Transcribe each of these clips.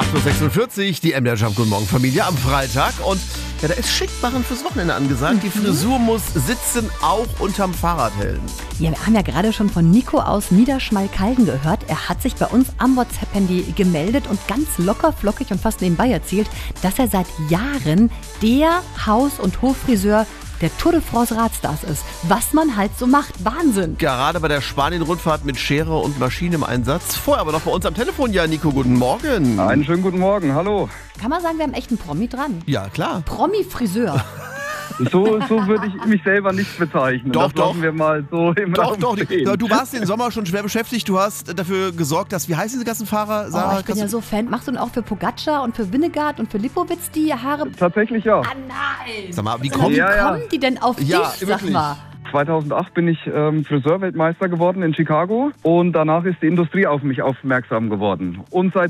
8.46 Uhr, die MDR Jump Guten Morgen Familie am Freitag. Und ja, da ist Schickmachen fürs Wochenende angesagt. Die Frisur muss sitzen, auch unterm Fahrradhelm. Ja, wir haben ja gerade schon von Nico aus Niederschmalkalden gehört. Er hat sich bei uns am WhatsApp-Handy gemeldet und ganz locker, flockig und fast nebenbei erzählt, dass er seit Jahren der Haus- und Hoffriseur der Tour de France Radstars ist. Was man halt so macht. Wahnsinn. Gerade bei der Spanien-Rundfahrt mit Schere und Maschine im Einsatz. Vorher aber noch bei uns am Telefon. Ja, Nico, guten Morgen. Einen schönen guten Morgen, hallo. Kann man sagen, wir haben echt einen Promi dran. Ja, klar. Promi-Friseur. So würde ich mich selber nicht bezeichnen. Doch, das lassen wir mal so im Doch. Raum stehen. Du warst den Sommer schon schwer beschäftigt. Du hast dafür gesorgt, dass, wie heißen diese ganzen Fahrer? Sarah, Ich bin ja so Fan. Machst du denn auch für Pogacar und für Wingegaard und für Lipowitz die Haare? Tatsächlich ja. Ah nein! Sag mal, wie Wie kommen die denn auf Ja, dich, sag wirklich. mal? 2008 bin ich Friseurweltmeister geworden in Chicago und danach ist die Industrie auf mich aufmerksam geworden. Und seit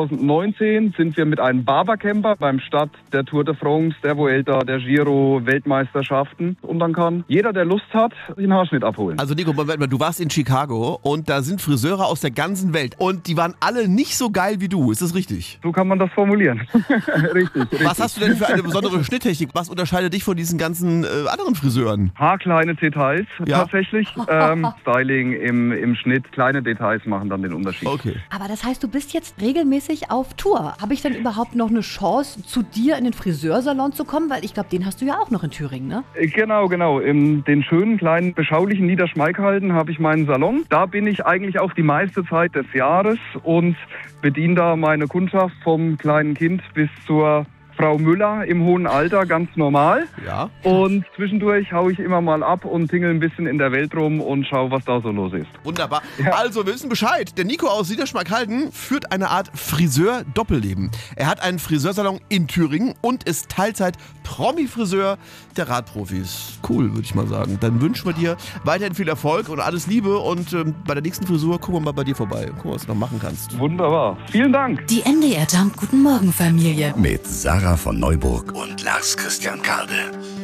2019 sind wir mit einem Barbercamper beim Start der Tour de France, der Vuelta, der Giro, Weltmeisterschaften. Und dann kann jeder, der Lust hat, den Haarschnitt abholen. Also Nico, Moment mal, du warst in Chicago und da sind Friseure aus der ganzen Welt und die waren alle nicht so geil wie du, ist das richtig? So kann man das formulieren. richtig. Was hast du denn für eine besondere Schnitttechnik? Was unterscheidet dich von diesen ganzen anderen Friseuren? Haarkleine Details Ja. tatsächlich. Styling im Schnitt, kleine Details machen dann den Unterschied. Okay. Aber das heißt, du bist jetzt regelmäßig auf Tour. Habe ich denn überhaupt noch eine Chance, zu dir in den Friseursalon zu kommen? Weil ich glaube, den hast du ja auch noch in Thüringen, ne? Genau. In den schönen, kleinen, beschaulichen Niederschmalkalden habe ich meinen Salon. Da bin ich eigentlich auch die meiste Zeit des Jahres und bediene da meine Kundschaft vom kleinen Kind bis zur Frau Müller im hohen Alter, ganz normal. Ja. Und zwischendurch haue ich immer mal ab und tingle ein bisschen in der Welt rum und schaue, was da so los ist. Wunderbar. Also, wir wissen Bescheid. Der Nico aus Niederschmalkalden führt eine Art Friseur-Doppelleben. Er hat einen Friseursalon in Thüringen und ist Teilzeit-Promi-Friseur der Radprofis. Cool, würde ich mal sagen. Dann wünschen wir dir weiterhin viel Erfolg und alles Liebe. Und bei der nächsten Frisur gucken wir mal bei dir vorbei. Gucken, was du noch machen kannst. Wunderbar. Vielen Dank. Die MDR Jump Guten Morgen Familie. Mit Sarah von Neuburg und Lars Christian Kade.